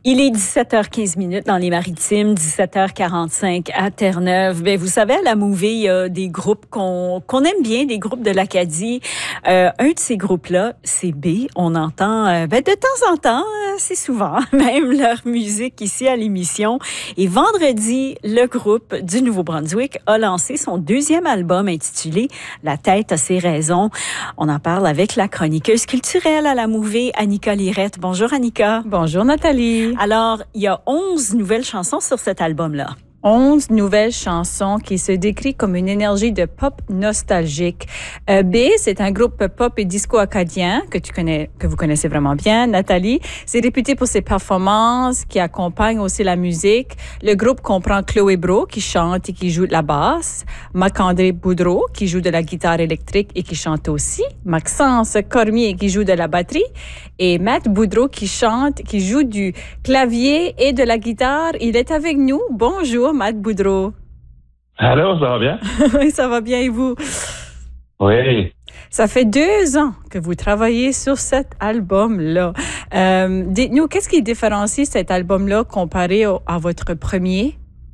Il est 17h15 dans les Maritimes, 17h45 à Terre-Neuve. Bien, vous savez, à la Mouvée, il y a des groupes qu'on aime bien, des groupes de l'Acadie. Un de ces groupes-là, c'est B. On entend de temps en temps, c'est souvent, même leur musique ici à l'émission. Et vendredi, le groupe du Nouveau-Brunswick a lancé son deuxième album intitulé « La tête a ses raisons ». On en parle avec la chroniqueuse culturelle à la Mouvée, Annika Lirette. Bonjour, Annika. Bonjour, Nathalie. Alors, il y a 11 nouvelles chansons sur cet album-là. 11 nouvelles chansons qui se décrit comme une énergie de pop nostalgique. B, c'est un groupe pop et disco acadien que vous connaissez vraiment bien, Nathalie. C'est réputé pour ses performances qui accompagnent aussi la musique. Le groupe comprend Chloé Brault qui chante et qui joue de la basse, Marc-André Boudreau qui joue de la guitare électrique et qui chante aussi, Maxence Cormier qui joue de la batterie et Matt Boudreau qui chante, qui joue du clavier et de la guitare. Il est avec nous. Bonjour, Matt Boudreau. Allô, ça va bien? Oui, ça va bien et vous? Oui. Ça fait 2 ans que vous travaillez sur cet album-là. Dites-nous, qu'est-ce qui différencie cet album-là comparé à votre premier?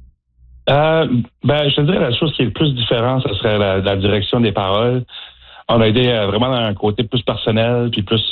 Je te dirais la chose qui est le plus différente, ce serait la direction des paroles. On a été vraiment dans un côté plus personnel, puis plus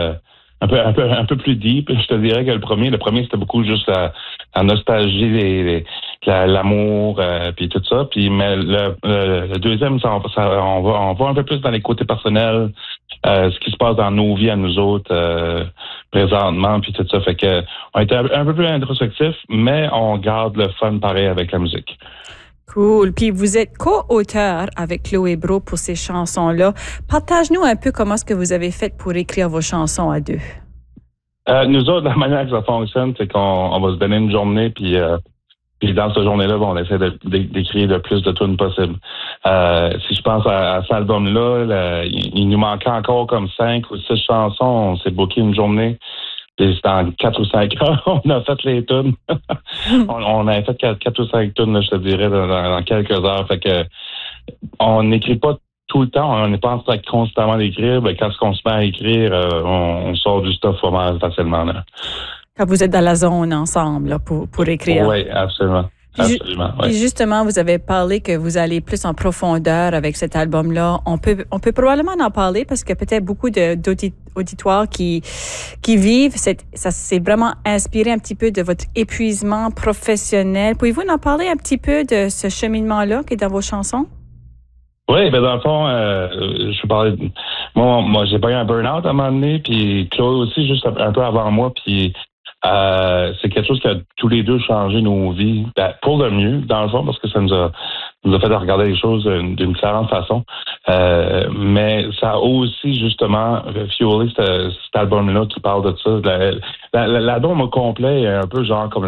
un peu plus deep. Je te dirais que le premier c'était beaucoup juste la nostalgie, l'amour, puis tout ça. Puis mais le deuxième, on va un peu plus dans les côtés personnels, ce qui se passe dans nos vies à nous autres présentement, puis tout ça. Fait que on était un peu plus introspectif, mais on garde le fun pareil avec la musique. Cool. Puis vous êtes co-auteur avec Chloé Brault pour ces chansons-là. Partage-nous un peu comment est-ce que vous avez fait pour écrire vos chansons à deux. Nous autres, la manière que ça fonctionne, c'est qu'on va se donner une journée, puis dans cette journée-là, on essaie d'écrire le plus de tunes possible. Si je pense à cet album-là, il nous manquait encore comme 5 ou 6 chansons. On s'est booké une journée. Puis c'était en 4 ou 5 heures, on a fait les tunes. on a fait 4 ou 5 tunes, là, je te dirais, dans quelques heures. Fait que on n'écrit pas tout le temps, on n'est pas en train de constamment d'écrire. Ben, quand on se met à écrire, on sort du stuff vraiment facilement. Là. Quand vous êtes dans la zone ensemble là, pour écrire. Oui, absolument. Absolument, oui. Et justement, vous avez parlé que vous allez plus en profondeur avec cet album-là. On peut probablement en parler parce que peut-être beaucoup d'auditoires qui vivent, ça s'est vraiment inspiré un petit peu de votre épuisement professionnel. Pouvez-vous en parler un petit peu de ce cheminement-là qui est dans vos chansons? Oui, ben dans le fond, je peux parler. Moi, j'ai pas eu un burn-out à un moment donné, puis Chloé aussi, juste un peu avant moi, puis c'est quelque chose qui a tous les deux changé nos vies, pour le mieux, dans le fond, parce que ça nous a fait regarder les choses d'une différente façon. Mais ça a aussi, justement, fuelé cet album-là qui parle de ça. L'album au complet est un peu genre comme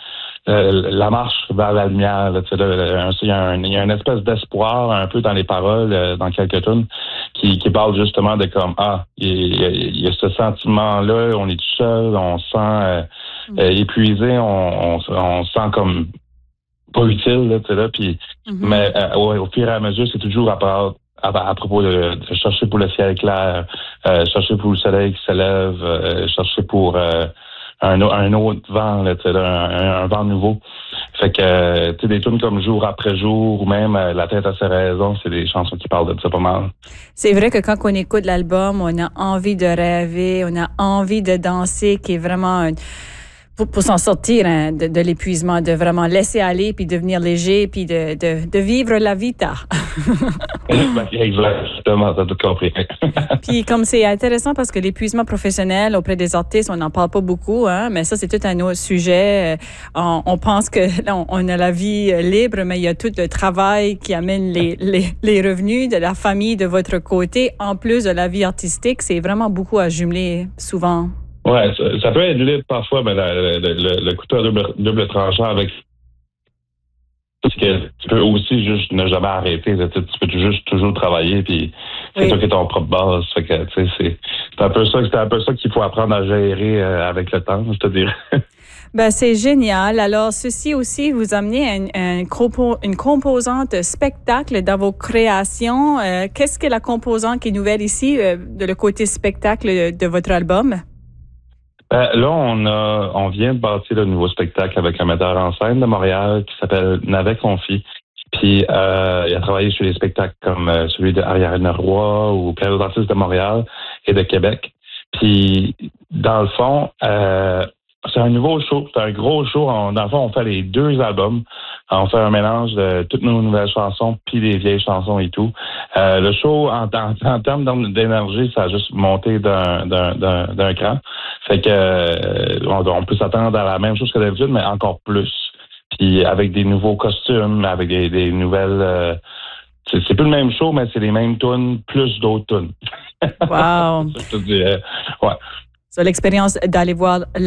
la marche vers la lumière. Là, il y a une espèce d'espoir un peu dans les paroles, dans quelques tunes, qui parle justement de comme il y a ce sentiment-là, on est tout seul, on se sent épuisé, on se sent comme pas utile, là, puis mais au fur et à mesure, c'est toujours à propos de chercher pour le ciel clair, chercher pour le soleil qui se lève, chercher pour un autre vent, là, un vent nouveau. Fait que, tu sais, des tunes comme Jour après jour ou même La tête a ses raisons, c'est des chansons qui parlent de ça pas mal. C'est vrai que quand on écoute l'album, on a envie de rêver, on a envie de danser, qui est vraiment pour s'en sortir de l'épuisement, de vraiment laisser aller, puis devenir léger, puis de vivre la vita. Exactement, t'as tout compris. Puis comme c'est intéressant parce que l'épuisement professionnel auprès des artistes, on n'en parle pas beaucoup, hein, mais ça, c'est tout un autre sujet. On pense que là, on a la vie libre, mais il y a tout le travail qui amène les revenus de la famille de votre côté, en plus de la vie artistique. C'est vraiment beaucoup à jumeler souvent. Ouais, ça peut être libre parfois, mais le couteau à double tranchant avec parce que tu peux aussi juste ne jamais arrêter. Tu peux juste toujours travailler, puis c'est toi qui es ton propre base. Fait que tu sais, c'est un peu ça qu'il faut apprendre à gérer avec le temps, je te dirais. Ben, c'est génial. Alors, ceci aussi, vous amenez une composante spectacle dans vos créations. Qu'est-ce que la composante qui est nouvelle ici, de le côté spectacle de votre album? Là, on vient de bâtir le nouveau spectacle avec un metteur en scène de Montréal qui s'appelle Navet Confi. Puis il a travaillé sur des spectacles comme celui de Ariane Roy ou plein d'autres artistes de Montréal et de Québec. Puis dans le fond, c'est un nouveau show, c'est un gros show. Dans le fond, on fait les 2 albums. On fait un mélange de toutes nos nouvelles chansons puis des vieilles chansons et tout. Le show, en termes d'énergie, ça a juste monté d'un cran. Fait que on peut s'attendre à la même chose que d'habitude, mais encore plus. Puis avec des nouveaux costumes, avec des nouvelles... c'est plus le même show, mais c'est les mêmes tunes, plus d'autres tunes. Wow! C'est ça que je te dirais. Ouais. So, l'expérience d'aller voir